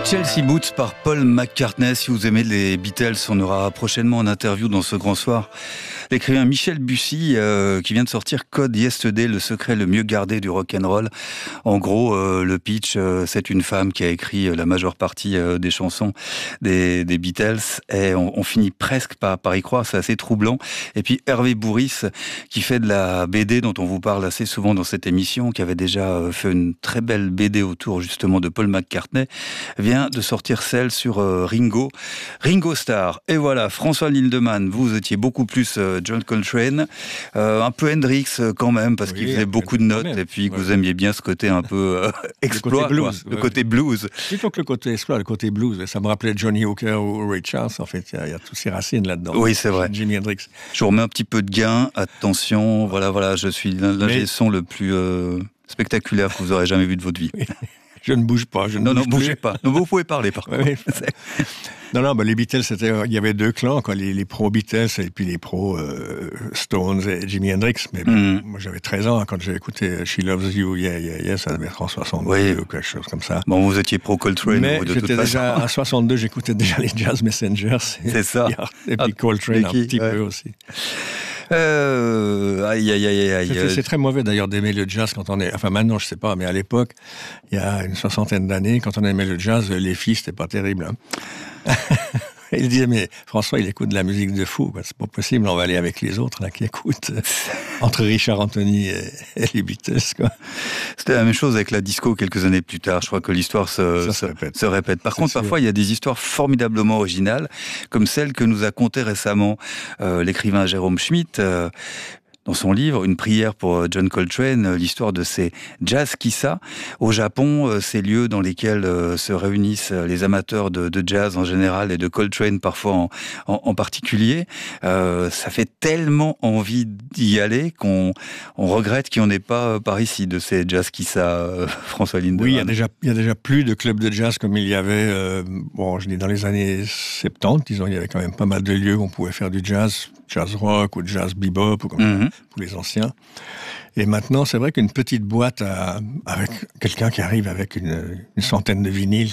Chelsea Boots par Paul McCartney. Si vous aimez les Beatles, on aura prochainement en interview dans ce grand soir l'écrivain Michel Bussy qui vient de sortir Code Yesterday, le secret le mieux gardé du rock'n'roll. En gros, le pitch, c'est une femme qui a écrit la majeure partie des chansons des Beatles et on finit presque par y croire, c'est assez troublant. Et puis Hervé Bourris qui fait de la BD dont on vous parle assez souvent dans cette émission, qui avait déjà fait une très belle BD autour justement de Paul McCartney, vient de sortir celle sur Ringo Starr. Et voilà, François Lindemann, vous étiez beaucoup plus John Coltrane, un peu Hendrix quand même, parce qu'il faisait beaucoup de notes, et puis que vous aimiez bien ce côté un peu exploit, le côté blues. Plutôt que le côté exploit, le côté blues. Ça me rappelait Johnny Hooker ou Ray Charles, en fait, il y a toutes ces racines là-dedans. Oui, c'est vrai. Jimi Hendrix. Je vous remets un petit peu de gain, attention, voilà, je suis l'ingé son le plus spectaculaire que vous aurez jamais vu de votre vie. Oui. Je ne bouge pas. Non, bougez pas. Non, vous pouvez parler par contre. Oui. Non, les Beatles, il y avait deux clans, quoi, les pro-Beatles et puis les pro-Stones et Jimi Hendrix. Mais moi, j'avais 13 ans quand j'ai écouté She Loves You, Yeah, ça devait être en 62 ou quelque chose comme ça. Bon, vous étiez pro-Coltrane. Mais de j'étais toute déjà, façon. en 62, j'écoutais déjà les Jazz Messengers. C'est ça. Et puis Coltrane un petit peu aussi. Aïe. C'est très mauvais d'ailleurs d'aimer le jazz quand on est... Enfin maintenant je sais pas, mais à l'époque, il y a une 60aine d'années, quand on aimait le jazz, les filles c'était pas terrible. Hein. Il disait, mais François, il écoute de la musique de fou. C'est pas possible, on va aller avec les autres là qui écoutent. Entre Richard Anthony et les Beatles, quoi. C'était la même chose avec la disco quelques années plus tard. Je crois que l'histoire se répète. Par contre, parfois, il y a des histoires formidablement originales, comme celle que nous a contée récemment l'écrivain Jérôme Schmitt, dans son livre, Une prière pour John Coltrane, l'histoire de ces jazz kissa. Au Japon, ces lieux dans lesquels se réunissent les amateurs de jazz en général et de Coltrane parfois en particulier. Ça fait tellement envie d'y aller qu'on regrette qu'il n'y en ait pas par ici de ces jazz kissa, François Lindemann. Oui, il y a déjà plus de clubs de jazz comme il y avait, je dis dans les années 70, disons, il y avait quand même pas mal de lieux où on pouvait faire du jazz rock ou jazz bebop ou comme ça, pour les anciens. Et maintenant, c'est vrai qu'une petite boîte avec quelqu'un qui arrive avec une centaine de vinyles